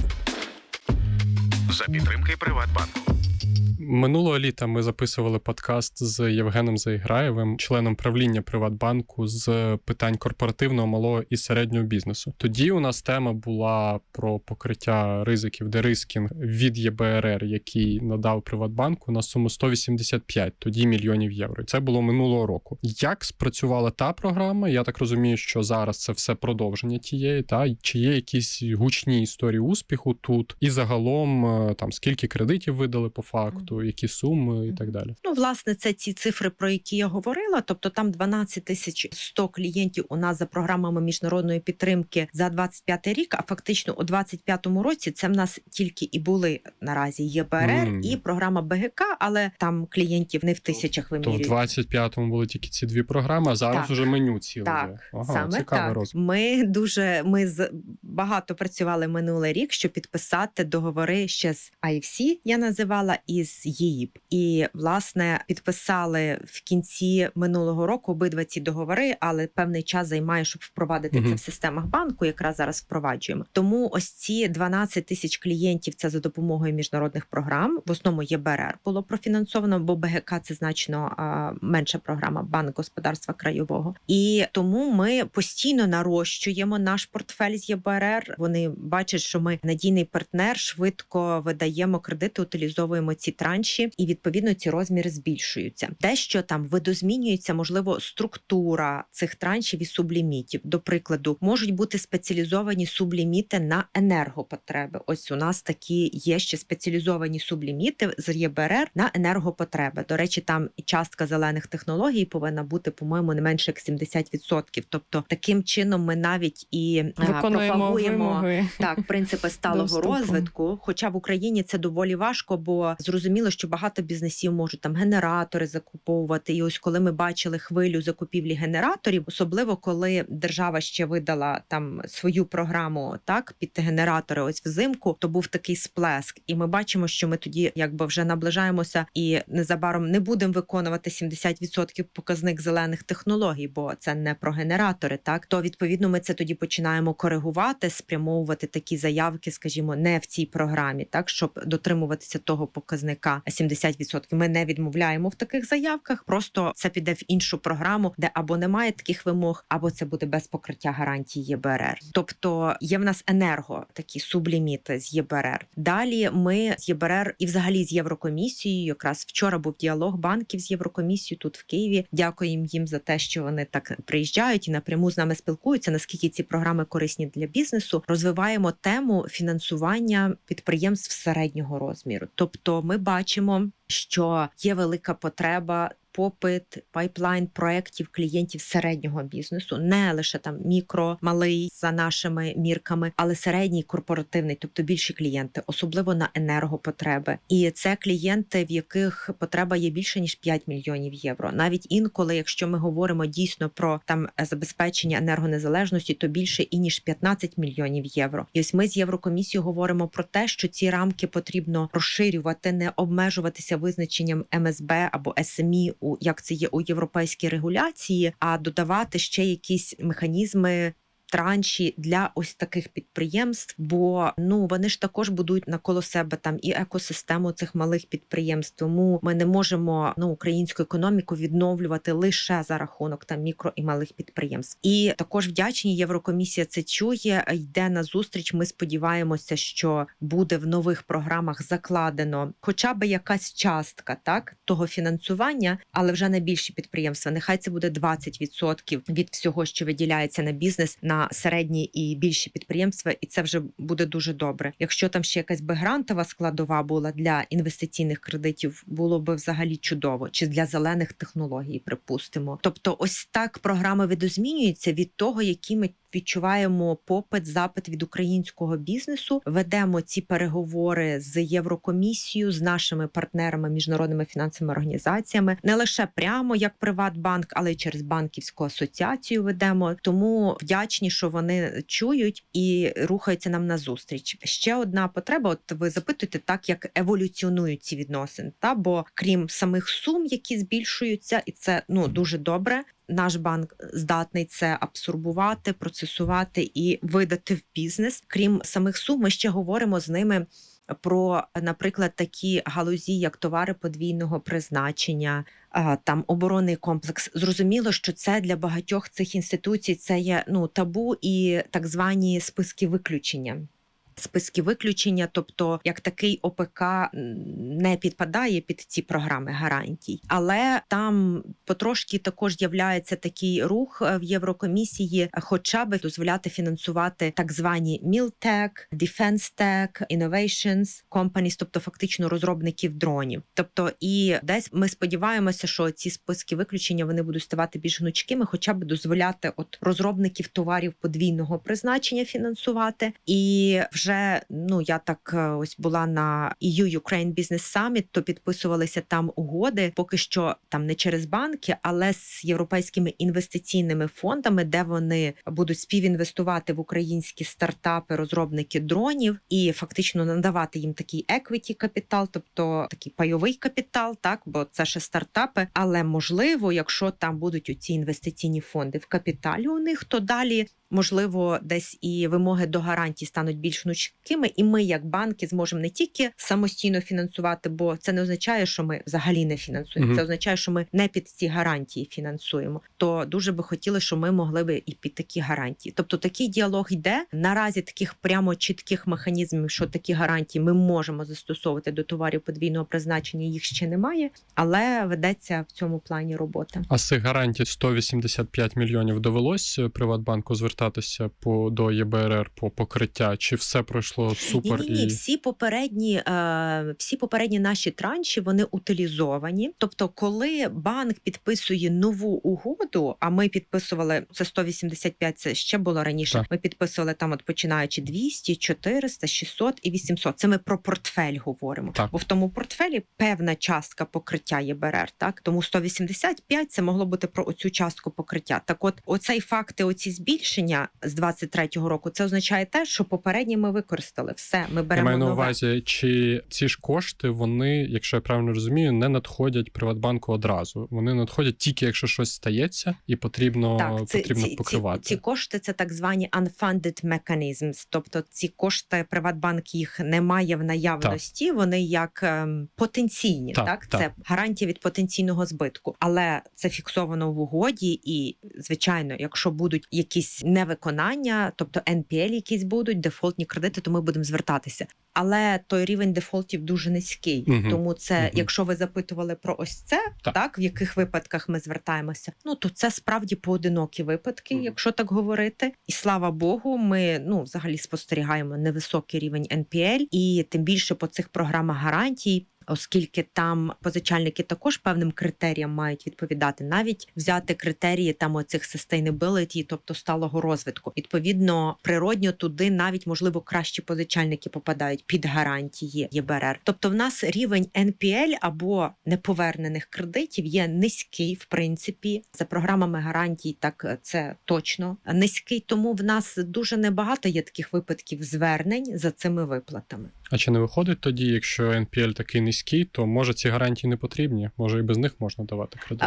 За підтримки Приватбанку. Минулого літа ми записували подкаст з Євгеном Заіграєвим, членом правління Приватбанку, з питань корпоративного, малого і середнього бізнесу. Тоді у нас тема була про покриття ризиків дерискінг від ЄБРР, який надав Приватбанку на суму 185 тоді мільйонів євро. Це було минулого року. Як спрацювала та програма? Я так розумію, що зараз це все продовження тієї, та? Чи є якісь гучні історії успіху тут? І загалом, там, скільки кредитів видали по факту? Які суми і так далі? Власне, це ці цифри, про які я говорила. Тобто там 12 100 клієнтів у нас за програмами міжнародної підтримки за 25 рік, а фактично у 25-му році це в нас тільки і були наразі ЄБРР і програма БГК, але там клієнтів не в тисячах вимірюють. То в 25-му були тільки ці дві програми, а зараз уже меню ціле. Так, ага, саме так. Ми багато працювали минулий рік, щоб підписати договори ще з IFC, я називала, і з ЄІП. І, власне, підписали в кінці минулого року обидва ці договори, але певний час займає, щоб впровадити це в системах банку, якраз зараз впроваджуємо. Тому ось ці 12 тисяч клієнтів, це за допомогою міжнародних програм, в основному ЄБРР було профінансовано, бо БГК це значно менша програма, Банк господарства краєвого. І тому ми постійно нарощуємо наш портфель з ЄБРР. Вони бачать, що ми надійний партнер, швидко видаємо кредити, утилізовуємо ці транші, і відповідно ці розміри збільшуються. Дещо там видозмінюється, можливо, структура цих траншів і сублімітів. До прикладу, можуть бути спеціалізовані субліміти на енергопотреби. Ось у нас такі є ще спеціалізовані субліміти з ЄБРР на енергопотреби. До речі, там і частка зелених технологій повинна бути, по-моєму, не менше як 70%. Тобто, таким чином ми навіть і пропагуємо принципи сталого розвитку. Хоча в Україні це доволі важко, бо зрозуміло, що багато бізнесів можуть там генератори закуповувати. І ось коли ми бачили хвилю закупівлі генераторів, особливо коли держава ще видала там свою програму під генератори ось взимку, то був такий сплеск. І ми бачимо, що ми тоді якби вже наближаємося і незабаром не будемо виконувати 70% показник зелених технологій, бо це не про генератори, то відповідно ми це тоді починаємо коригувати, спрямовувати такі заявки, скажімо, не в цій програмі, щоб дотримуватися того показника 70%. Ми не відмовляємо в таких заявках, просто це піде в іншу програму, де або немає таких вимог, або це буде без покриття гарантій ЄБРР. Тобто є в нас такі субліміти з ЄБРР. Далі ми з ЄБРР і взагалі з Єврокомісією, якраз вчора був діалог банків з Єврокомісією тут в Києві. Дякуємо їм за те, що вони так приїжджають і напряму з нами спілкуються, наскільки ці програми корисні для бізнесу. Розвиваємо тему фінансування підприємств середнього розміру. Тобто ми бачимо, що є велика потреба, попит, пайплайн проєктів клієнтів середнього бізнесу, не лише там мікро, малий за нашими мірками, але середній, корпоративний, тобто більші клієнти, особливо на енергопотреби. І це клієнти, в яких потреба є більше, ніж 5 мільйонів євро. Навіть інколи, якщо ми говоримо дійсно про там забезпечення енергонезалежності, то більше і ніж 15 мільйонів євро. І ось ми з Єврокомісією говоримо про те, що ці рамки потрібно розширювати, не обмежуватися визначенням МСБ або СМІ, як це є у європейській регуляції, а додавати ще якісь механізми транші для ось таких підприємств, бо вони ж також будують навколо себе там і екосистему цих малих підприємств. Тому ми не можемо українську економіку відновлювати лише за рахунок там мікро і малих підприємств. І також вдячні, Єврокомісія це чує, йде на зустріч. Ми сподіваємося, що буде в нових програмах закладено хоча б якась частка того фінансування, але вже на більші підприємства. Нехай це буде 20% від всього, що виділяється на бізнес, на середні і більші підприємства, і це вже буде дуже добре. Якщо там ще якась би грантова складова була для інвестиційних кредитів, було би взагалі чудово. Чи для зелених технологій, припустимо. Тобто ось так програма видозмінюється від того, які ми відчуваємо попит, запит від українського бізнесу. Ведемо ці переговори з Єврокомісією, з нашими партнерами, міжнародними фінансовими організаціями. Не лише прямо як Приватбанк, але й через банківську асоціацію ведемо. Тому вдячні, що вони чують і рухаються нам на зустріч. Ще одна потреба, от ви запитуєте, так як еволюціонують ці відносини. Бо крім самих сум, які збільшуються, і це дуже добре, наш банк здатний це абсорбувати, процесувати і видати в бізнес. Крім самих сум, ми ще говоримо з ними про, наприклад, такі галузі, як товари подвійного призначення, там оборонний комплекс. Зрозуміло, що це для багатьох цих інституцій це є табу і так звані списки виключення. Списки виключення, тобто як такий ОПК не підпадає під ці програми гарантій. Але там потрошки також з'являється такий рух в Єврокомісії, хоча б дозволяти фінансувати так звані MilTech, Defense Tech, Innovations Companies, тобто фактично розробників дронів. Тобто і десь ми сподіваємося, що ці списки виключення вони будуть ставати більш гнучкими, хоча б дозволяти розробників товарів подвійного призначення фінансувати. І вже я так ось була на EU-Ukraine Business Summit, то підписувалися там угоди, поки що там не через банки, але з європейськими інвестиційними фондами, де вони будуть співінвестувати в українські стартапи, розробники дронів і фактично надавати їм такий equity капітал, тобто такий пайовий капітал, бо це ще стартапи, але можливо, якщо там будуть оці інвестиційні фонди в капіталі у них, то далі можливо, десь і вимоги до гарантій стануть більш гнучкими, і ми, як банки, зможемо не тільки самостійно фінансувати, бо це не означає, що ми взагалі не фінансуємо, це означає, що ми не під ці гарантії фінансуємо. То дуже би хотіли, щоб ми могли би і під такі гарантії. Тобто такий діалог йде. Наразі таких прямо чітких механізмів, що такі гарантії ми можемо застосовувати до товарів подвійного призначення, їх ще немає, але ведеться в цьому плані робота. А з цих гарантій 185 мільйонів довелось Приватбанку звертатися до ЄБРР по покриття? Чи все пройшло супер? Ні. Всі попередні наші транші, вони утилізовані. Тобто, коли банк підписує нову угоду, а ми підписували, це 185, це ще було раніше, так. Ми підписували там, починаючи 200, 400, 600 і 800. Це ми про портфель говоримо. Так. Бо в тому портфелі певна частка покриття ЄБРР, так? Тому 185 це могло бути про оцю частку покриття. Так от, оцей факти, оці збільшення з 23-го року, це означає те, що попередні ми використали. Все, ми беремо нове. Я маю на увазі, чи ці ж кошти, вони, якщо я правильно розумію, не надходять Приватбанку одразу. Вони надходять тільки, якщо щось стається, і потрібно покривати. Ці кошти – це так звані unfunded mechanisms. Тобто ці кошти, Приватбанк їх не має в наявності, так. Вони як потенційні. Так. Це гарантія від потенційного збитку. Але це фіксовано в угоді і, звичайно, якщо будуть якісь невиконання, тобто NPL якісь будуть, дефолтні кредити, то ми будемо звертатися. Але той рівень дефолтів дуже низький. Тому це, якщо ви запитували про ось це, так, в яких випадках ми звертаємося, то це справді поодинокі випадки, якщо так говорити. І слава Богу, ми, взагалі спостерігаємо невисокий рівень NPL, і тим більше по цих програмах гарантій, оскільки там позичальники також певним критеріям мають відповідати. Навіть взяти критерії там оцих sustainability, тобто сталого розвитку. Відповідно, природньо туди навіть, можливо, кращі позичальники попадають під гарантії ЄБРР. Тобто в нас рівень NPL або неповернених кредитів є низький, в принципі. За програмами гарантій так це точно низький, тому в нас дуже небагато є таких випадків звернень за цими виплатами. А чи не виходить тоді, якщо NPL такий низький, то може ці гарантії не потрібні? Може і без них можна давати кредит?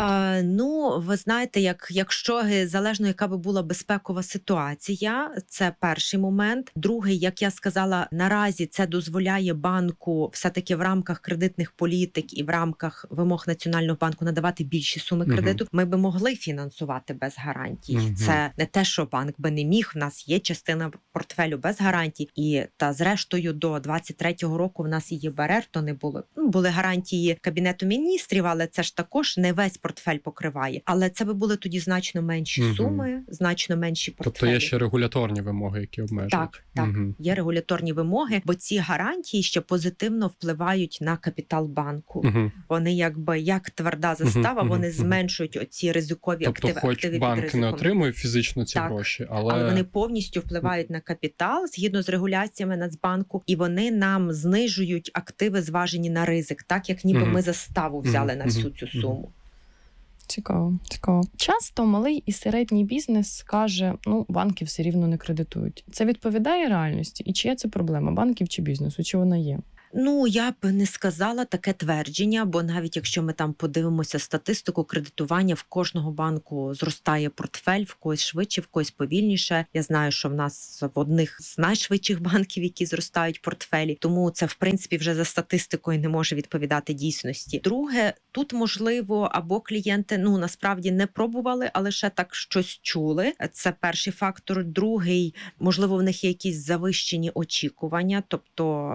Ви знаєте, якщо залежно, яка би була безпекова ситуація, це перший момент. Другий, як я сказала, наразі це дозволяє банку все-таки в рамках кредитних політик і в рамках вимог Національного банку надавати більші суми кредиту. Ми би могли фінансувати без гарантій. Це не те, що банк би не міг. В нас є частина портфелю без гарантій. І зрештою до 23-го року в нас і ЄБРР, то не було. Були гарантії Кабінету міністрів, але це ж також не весь портфель покриває. Але це би були тоді значно менші суми, значно менші портфелі. Тобто є ще регуляторні вимоги, які обмежують? Так. Є регуляторні вимоги, бо ці гарантії ще позитивно впливають на капітал банку. Вони як тверда застава, вони зменшують оці ризикові активи. Тобто хоч банк не отримує фізично ці гроші, але вони повністю впливають на капітал згідно з регуляціями Нацбанку, і вони нам знижують активи, зважені на ризик, так як ніби ми заставу взяли на всю цю суму. Цікаво. Часто малий і середній бізнес каже, банки все рівно не кредитують. Це відповідає реальності? І чия це проблема? Банків чи бізнесу? Чи вона є? Я б не сказала таке твердження, бо навіть якщо ми там подивимося статистику кредитування, в кожного банку зростає портфель, в когось швидше, в когось повільніше. Я знаю, що в нас в одних з найшвидших банків, які зростають портфелі, тому це, в принципі, вже за статистикою не може відповідати дійсності. Друге, тут, можливо, або клієнти, насправді не пробували, але ще так щось чули. Це перший фактор. Другий, можливо, в них є якісь завищені очікування, тобто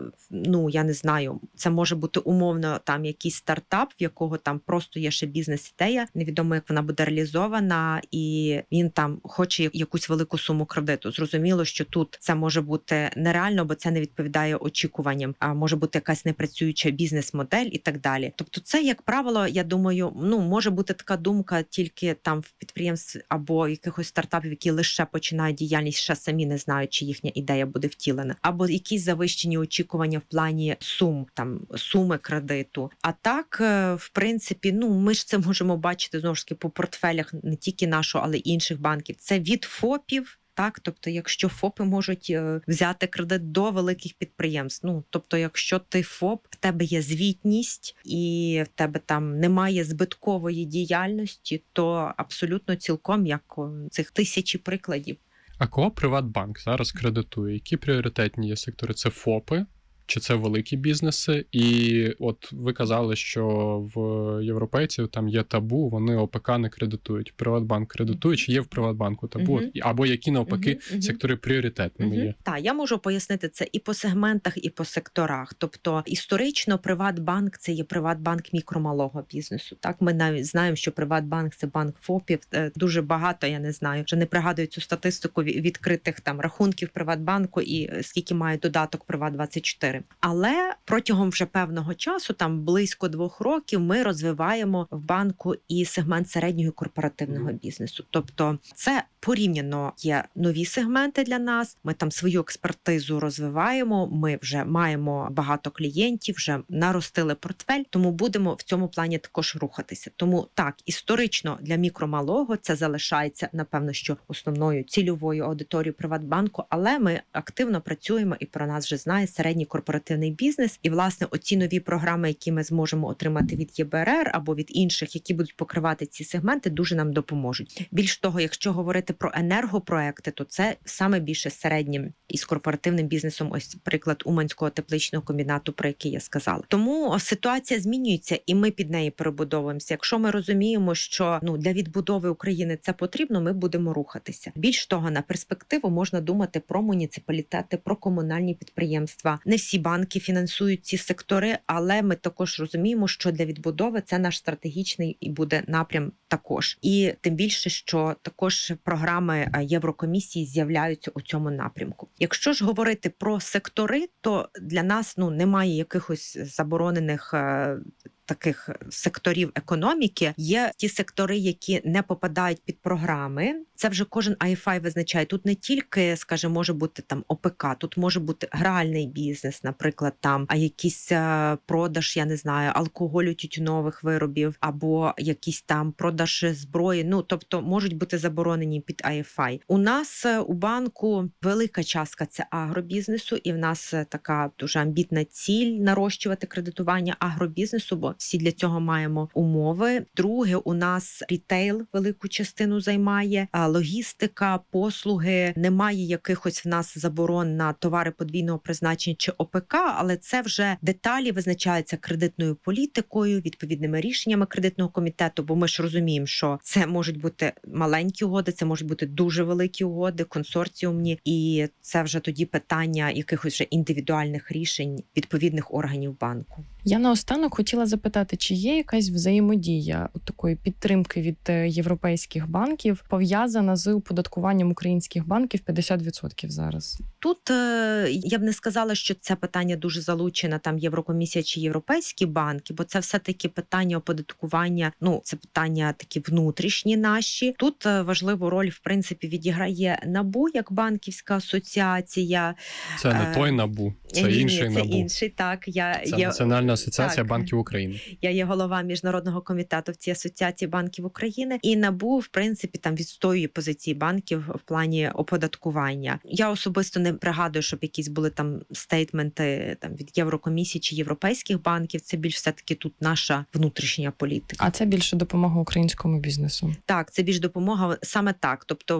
я не знаю, це може бути умовно там якийсь стартап, в якого там просто є ще бізнес-ідея, невідомо, як вона буде реалізована, і він там хоче якусь велику суму кредиту. Зрозуміло, що тут це може бути нереально, бо це не відповідає очікуванням, а може бути якась непрацююча бізнес-модель і так далі. Тобто це, як правило, я думаю, може бути така думка тільки там в підприємств або якихось стартапів, які лише починають діяльність, ще самі не знають, чи їхня ідея буде втілена, або якісь завищені очікування в плані суми кредиту. А так, в принципі, ми ж це можемо бачити, знову ж таки, по портфелях не тільки нашого, але й інших банків. Це від ФОПів, так, тобто, якщо ФОПи можуть взяти кредит до великих підприємств, тобто, якщо ти ФОП, в тебе є звітність і в тебе там немає збиткової діяльності, то абсолютно цілком, як цих тисячі прикладів. А кого Приватбанк зараз кредитує? Які пріоритетні є сектори? Це ФОПи? Чи це великі бізнеси? І от ви казали, що в європейців там є табу, вони ОПК не кредитують. Приватбанк кредитує, чи є в Приватбанку табу? Або які навпаки сектори пріоритетними є? Так, я можу пояснити це і по сегментах, і по секторах. Тобто історично Приватбанк – це є Приватбанк мікромалого бізнесу. Так, ми навіть знаємо, що Приватбанк – це банк ФОПів. Дуже багато, я не знаю, вже не пригадую цю статистику відкритих там рахунків Приватбанку і скільки має додаток Приват24. Але протягом вже певного часу, там близько 2 років, ми розвиваємо в банку і сегмент середнього корпоративного бізнесу. Тобто це порівняно є нові сегменти для нас, ми там свою експертизу розвиваємо, ми вже маємо багато клієнтів, вже наростили портфель, тому будемо в цьому плані також рухатися. Тому так, історично для мікромалого це залишається, напевно, що основною цільовою аудиторією Приватбанку, але ми активно працюємо і про нас вже знає середній корпоративний бізнес. І, власне, оці нові програми, які ми зможемо отримати від ЄБРР або від інших, які будуть покривати ці сегменти, дуже нам допоможуть. Більш того, якщо говорити про енергопроекти, то це саме більше середнім із корпоративним бізнесом, ось приклад Уманського тепличного комбінату, про який я сказала. Тому ситуація змінюється, і ми під неї перебудовуємося. Якщо ми розуміємо, що для відбудови України це потрібно, ми будемо рухатися. Більш того, на перспективу можна думати про муніципалітети, про комунальні підприємства. Не всі банки фінансують ці сектори, але ми також розуміємо, що для відбудови це наш стратегічний і буде напрям також. І тим більше, що також програми Єврокомісії з'являються у цьому напрямку. Якщо ж говорити про сектори, то для нас немає якихось заборонених таких секторів економіки. Є ті сектори, які не попадають під програми, це вже кожен IFI визначає. Тут не тільки, скажімо, може бути там ОПК, тут може бути гральний бізнес, наприклад, там, а якийсь продаж, я не знаю, алкоголю, тютюнових виробів, або якийсь там продаж зброї. Ну, тобто, можуть бути заборонені під IFI. У нас у банку велика частка – це агробізнесу, і в нас така дуже амбітна ціль нарощувати кредитування агробізнесу, бо всі для цього маємо умови. Друге, у нас рітейл велику частину займає, логістика, послуги. Немає якихось в нас заборон на товари подвійного призначення чи ОПК, але це вже деталі визначаються кредитною політикою, відповідними рішеннями кредитного комітету, бо ми ж розуміємо, що це можуть бути маленькі угоди, це можуть бути дуже великі угоди, консорціумні, і це вже тоді питання якихось вже індивідуальних рішень відповідних органів банку. Я наостанок хотіла запитати, чи є якась взаємодія такої підтримки від європейських банків, пов'язана з оподаткуванням українських банків 50% зараз? Тут я б не сказала, що це питання дуже залучена там Єврокомісія чи європейські банки, бо це все-таки питання оподаткування, це питання такі внутрішні наші. Тут важливу роль, в принципі, відіграє НАБУ як банківська асоціація. Це не той НАБУ, це інший НАБУ. Це інший, так. Це Національна асоціація банків України. Я є голова міжнародного комітету в цій асоціації банків України. І НАБУ, в принципі, там відстоює позиції банків в плані оподаткування. Я особисто не пригадую, щоб якісь були там стейтменти там від Єврокомісії чи європейських банків. Це більш все-таки тут наша внутрішня політика. А це більше допомога українському бізнесу? Так, це більш допомога саме так. Тобто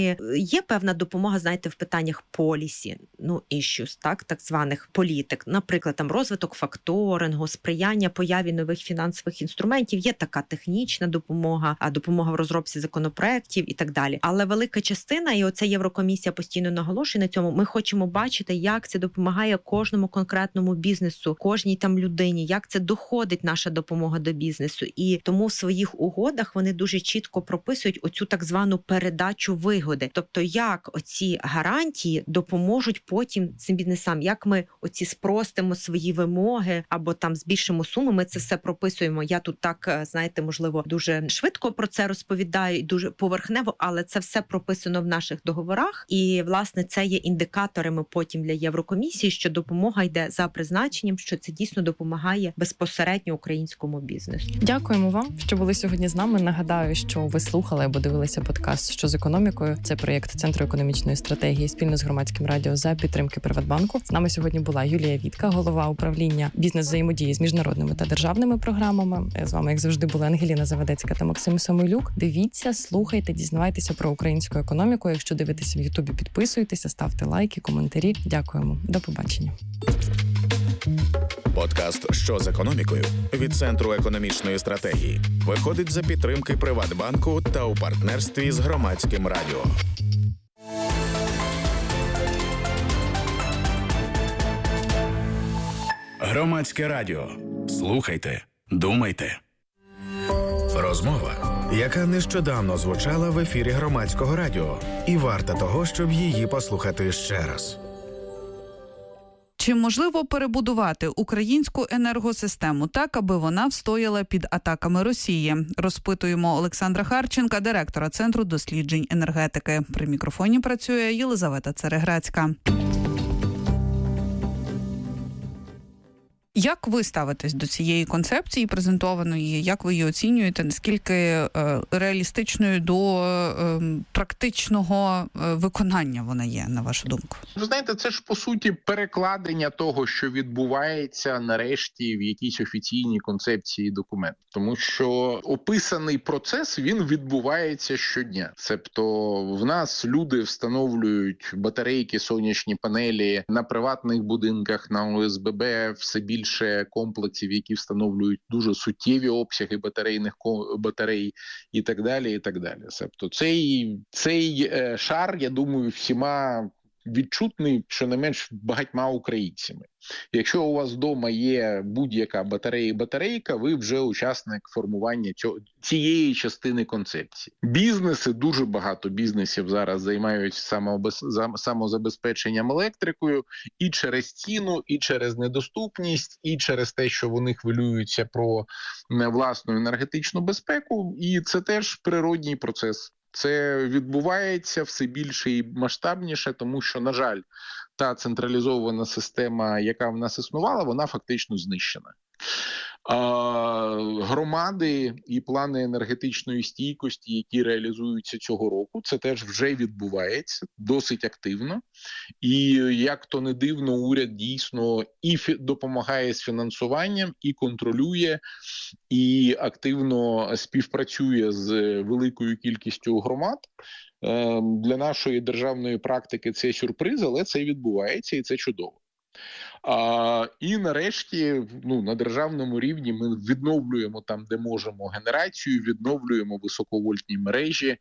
є певна допомога, знаєте, в питаннях полісі, issues, так званих політик. Наприклад, там розвиток факторингу, сприяння появі нових фінансових інструментів. Є така технічна допомога, допомога в розробці законопроєктів і так далі. Але велика частина, і оця Єврокомісія постійно наголошує на цьому, ми хочемо бачити, як це допомагає кожному конкретному бізнесу, кожній там людині, як це доходить наша допомога до бізнесу. І тому в своїх угодах вони дуже чітко прописують оцю так звану передачу вигоди. Тобто, як оці гарантії допоможуть потім цим бізнесам, як ми оці спростимо свої вимоги або там збільшимо суми, ми це все прописуємо. Я тут так, знаєте, можливо, дуже швидко про це розповідаю і дуже поверхнево, але це все прописано в наших договорах. І, власне, це є індикаторами потім для Єврокомісії, що допомога йде за призначенням, що це дійсно допомагає безпосередньо українському бізнесу. Дякуємо вам, що були сьогодні з нами. Нагадаю, що ви слухали або дивилися подкаст «Що з економікою». Це проєкт Центру економічної стратегії спільно з Громадським радіо за підтримки Приватбанку. З нами сьогодні була Юлія Вітка, голова управління бізнес-взаємодії з міжнародними та державними програмами. З вами, як завжди, була Ангеліна Завадецька та Максим Самойлюк. Дивіться, слухайте, дізнавайтеся про українську економіку. Якщо дивитеся в Ютубі, підписуйтеся, ставте лайки, коментарі. Дякуємо. До побачення. Подкаст «Що з економікою» від Центру економічної стратегії виходить за підтримки Приватбанку та у партнерстві з Громадським радіо. Громадське радіо. Слухайте, думайте. Розмова, яка нещодавно звучала в ефірі Громадського радіо, і варта того, щоб її послухати ще раз. Чи можливо перебудувати українську енергосистему так, аби вона встояла під атаками Росії? Розпитуємо Олександра Харченка, директора Центру досліджень енергетики. При мікрофоні працює Єлизавета Цереграцька. Як ви ставитесь до цієї концепції презентованої? Як ви її оцінюєте? Наскільки реалістичною до практичного виконання вона є, на вашу думку? Ви знаєте, це ж, по суті, перекладення того, що відбувається нарешті в якійсь офіційній концепції документу. Тому що описаний процес, він відбувається щодня. Тобто в нас люди встановлюють батарейки, сонячні панелі на приватних будинках, на ОСББ, все більше комплексів, які встановлюють дуже суттєві обсяги батарей і так далі, і так далі. Тобто цей шар, я думаю, всіма відчутний, щонайменш багатьма українцями. Якщо у вас вдома є будь-яка батарейка, ви вже учасник формування цієї частини концепції. Бізнеси, дуже багато бізнесів зараз займаються самозабезпеченням електрикою і через ціну, і через недоступність, і через те, що вони хвилюються про власну енергетичну безпеку. І це теж природній процес. Це відбувається все більше і масштабніше, тому що, на жаль, та централізована система, яка в нас існувала, вона фактично знищена. Громади і плани енергетичної стійкості, які реалізуються цього року, це теж вже відбувається досить активно. І, як то не дивно, уряд дійсно і допомагає з фінансуванням, і контролює, і активно співпрацює з великою кількістю громад. Для нашої державної практики це сюрприз, але це відбувається і це чудово. І нарешті, на державному рівні ми відновлюємо там, де можемо, генерацію, відновлюємо високовольтні мережі.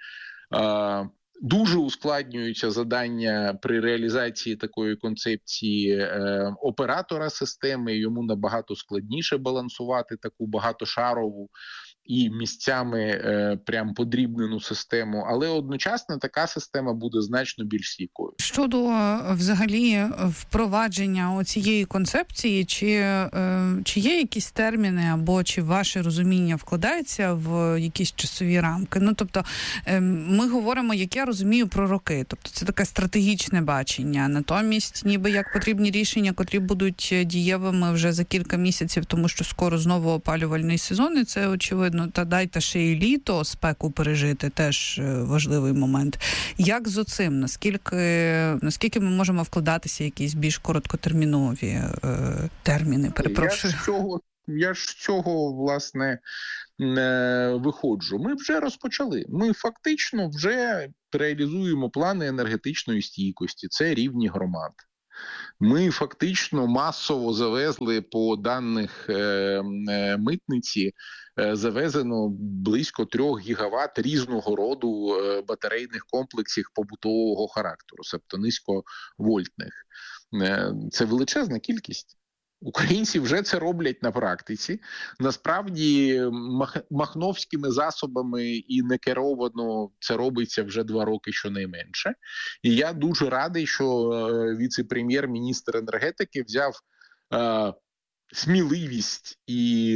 Дуже ускладнюються завдання при реалізації такої концепції оператора системи. Йому набагато складніше балансувати таку багатошарову і місцями прям подрібнену систему, але одночасно така система буде значно більш стійкою. Щодо взагалі впровадження цієї концепції, чи є якісь терміни або чи ваше розуміння вкладається в якісь часові рамки? Тобто ми говоримо, як я розумію, про роки, тобто це таке стратегічне бачення, натомість ніби як потрібні рішення, котрі будуть дієвими вже за кілька місяців, тому що скоро знову опалювальний сезон, і це очевидно. Та дайте ще і літо, спеку пережити, теж важливий момент. Як з оцим? Наскільки ми можемо вкладатися в якісь більш короткотермінові терміни? Перепрошую. Я ж з цього, власне, виходжу. Ми вже розпочали. Ми фактично вже реалізуємо плани енергетичної стійкості. Це рівні громад. Ми фактично масово завезли, по даних митниці, завезено близько 3 гігават різного роду батарейних комплексів побутового характеру, тобто низьковольтних. Це величезна кількість. Українці вже це роблять на практиці. Насправді, махновськими засобами і некеровано це робиться вже 2 роки щонайменше. І я дуже радий, що віце-прем'єр-міністр енергетики взяв сміливість і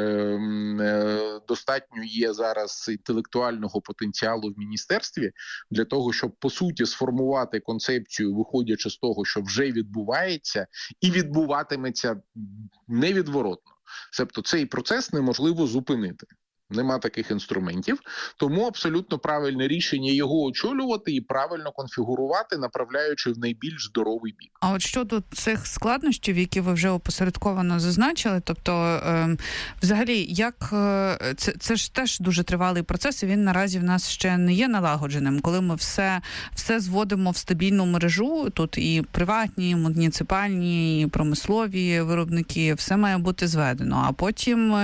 достатньо є зараз інтелектуального потенціалу в міністерстві для того, щоб по суті сформувати концепцію, виходячи з того, що вже відбувається і відбуватиметься невідворотно. Тобто цей процес неможливо зупинити. Нема таких інструментів, тому абсолютно правильне рішення його очолювати і правильно конфігурувати, направляючи в найбільш здоровий бік. А от щодо цих складнощів, які ви вже опосередковано зазначили, тобто взагалі, як це ж теж дуже тривалий процес, і він наразі в нас ще не є налагодженим. Коли ми все зводимо в стабільну мережу, тут і приватні, і муніципальні, і промислові виробники, все має бути зведено, а потім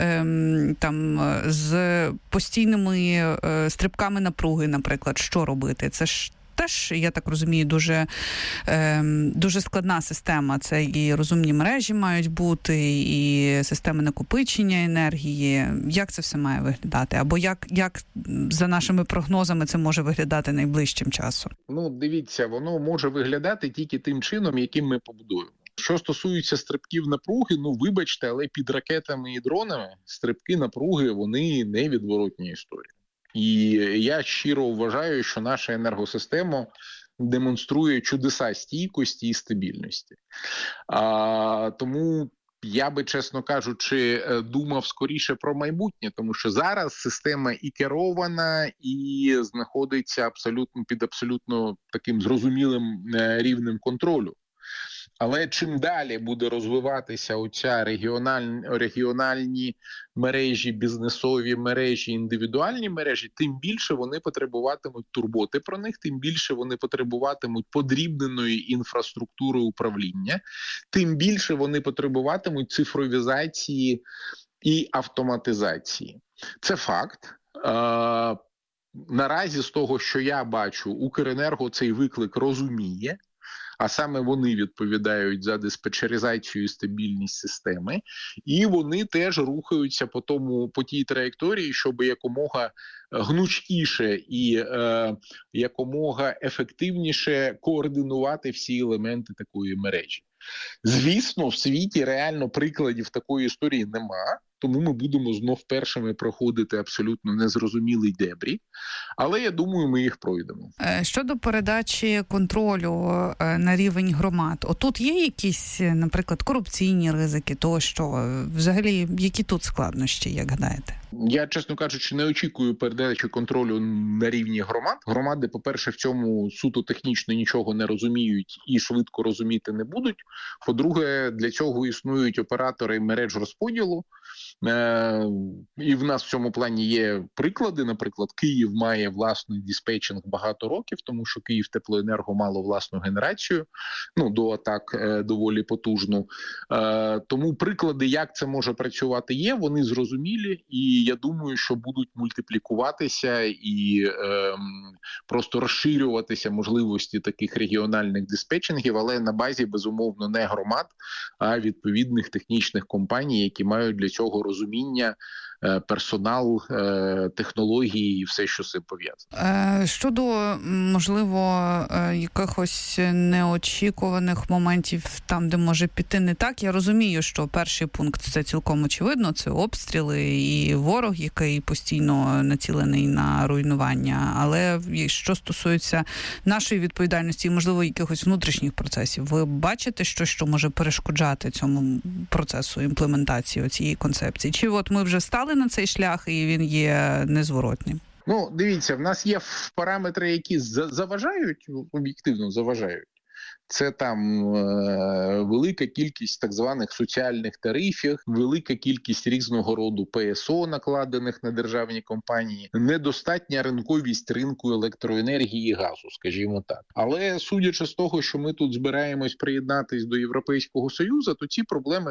там з постійними стрибками напруги, наприклад, що робити? Це ж теж, я так розумію, дуже складна система. Це і розумні мережі мають бути, і системи накопичення енергії. Як це все має виглядати? Або як за нашими прогнозами це може виглядати найближчим часом? Дивіться, воно може виглядати тільки тим чином, яким ми побудуємо. Що стосується стрибків напруги, вибачте, але під ракетами і дронами стрибки напруги, вони невідворотні історії. І я щиро вважаю, що наша енергосистема демонструє чудеса стійкості і стабільності. Тому я би, чесно кажучи, думав скоріше про майбутнє, тому що зараз система і керована, і знаходиться під абсолютно таким зрозумілим рівнем контролю. Але чим далі буде розвиватися оця регіональні мережі, бізнесові мережі, індивідуальні мережі, тим більше вони потребуватимуть турботи про них, тим більше вони потребуватимуть подрібненої інфраструктури управління, тим більше вони потребуватимуть цифровізації і автоматизації. Це факт. Наразі з того, що я бачу, Укренерго цей виклик розуміє, а саме вони відповідають за диспетчеризацію і стабільність системи, і вони теж рухаються по тій траєкторії, щоб якомога гнучкіше і якомога ефективніше координувати всі елементи такої мережі. Звісно, в світі реально прикладів такої історії нема, тому ми будемо знов першими проходити абсолютно незрозумілі дебрі, але я думаю, ми їх пройдемо. Щодо передачі контролю на рівень громад, отут є якісь, наприклад, корупційні ризики тощо? Взагалі, які тут складнощі, як гадаєте? Я, чесно кажучи, не очікую передачі контролю на рівні громад. Громади, по-перше, в цьому суто технічно нічого не розуміють і швидко розуміти не будуть. По-друге, для цього існують оператори мереж розподілу. І в нас в цьому плані є приклади. Наприклад, Київ має власний диспетчинг багато років, тому що Київтеплоенерго мало власну генерацію, до атак доволі потужну. Тому приклади, як це може працювати, є, вони зрозумілі, і я думаю, що будуть мультиплікуватися і просто розширюватися можливості таких регіональних диспетчингів, але на базі, безумовно, не громад, а відповідних технічних компаній, які мають для цього розуміння, персонал, технології і все, що з цим пов'язано. Щодо, можливо, якихось неочікуваних моментів там, де може піти не так, я розумію, що перший пункт – це цілком очевидно, це обстріли і ворог, який постійно націлений на руйнування. Але що стосується нашої відповідальності і, можливо, якихось внутрішніх процесів, ви бачите, що може перешкоджати цьому процесу імплементації цієї концепції? Чи от ми вже стали на цей шлях і він є незворотнім? Дивіться, в нас є параметри, які заважають, об'єктивно заважають. Це там велика кількість так званих соціальних тарифів, велика кількість різного роду ПСО, накладених на державні компанії, недостатня ринковість ринку електроенергії і газу, скажімо так. Але судячи з того, що ми тут збираємось приєднатись до Європейського Союзу, то ці проблеми